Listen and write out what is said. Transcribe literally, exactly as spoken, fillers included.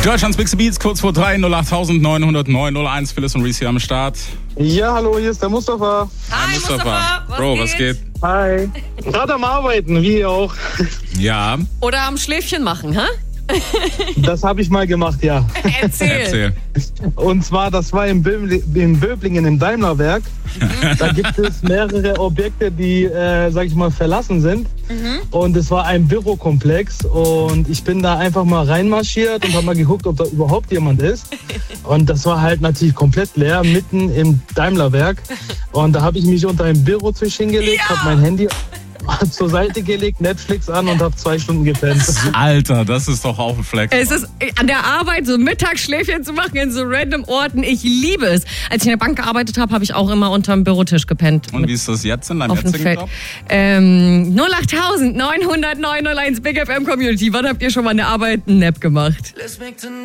Deutschlands Big Beats, kurz vor drei, null acht neun null neun null eins, Phyllis und Reese hier am Start. Ja, hallo, hier ist der Mustafa. Hi, Mustafa. Mustafa. Was Bro, geht? was geht? Hi. Gerade am Arbeiten, wie ihr auch. Ja, Oder am Schläfchen machen, hä? Das habe ich mal gemacht, ja. Erzähl. erzähl. Und zwar, das war in, Böbli- in Böblingen im Daimlerwerk. Da gibt es mehrere Objekte, die, äh, sag ich mal, verlassen sind. Und es war ein Bürokomplex. Und ich bin da einfach mal reinmarschiert und habe mal geguckt, ob da überhaupt jemand ist. Und das war halt natürlich komplett leer, mitten im Daimlerwerk. Und da habe ich mich unter einen Bürotisch hingelegt, Ja. habe mein Handy zur Seite gelegt, Netflix an und habe zwei Stunden gepennt. Alter, das ist doch auf dem Fleck. Es ist an der Arbeit so Mittagsschläfchen zu machen in so random Orten. Ich liebe es. Als ich in der Bank gearbeitet habe, habe ich auch immer unterm Bürotisch gepennt. Und wie ist das jetzt in deinem auf dem jetzigen Feld. Job? Ähm, null acht neun null neun null eins Big F M Community. Wann habt ihr schon mal eine Arbeit, einen Nap gemacht?